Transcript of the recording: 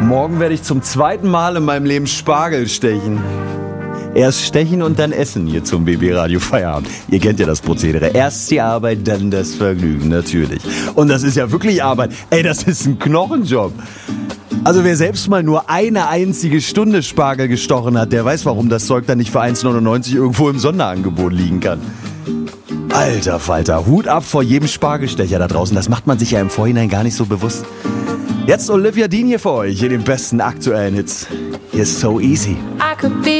Morgen werde ich zum zweiten Mal in meinem Leben Spargel stechen. Erst stechen und dann essen hier zum BB Radio Feierabend. Ihr kennt ja das Prozedere. Erst die Arbeit, dann das Vergnügen, natürlich. Und das ist ja wirklich Arbeit. Ey, das ist ein Knochenjob. Also wer selbst mal nur eine einzige Stunde Spargel gestochen hat, der weiß, warum das Zeug dann nicht für 1,99 irgendwo im Sonderangebot liegen kann. Alter Falter, Hut ab vor jedem Spargelstecher da draußen. Das macht man sich ja im Vorhinein gar nicht so bewusst. Jetzt Olivia Dean hier für euch in den besten aktuellen Hits. Hier ist So Easy.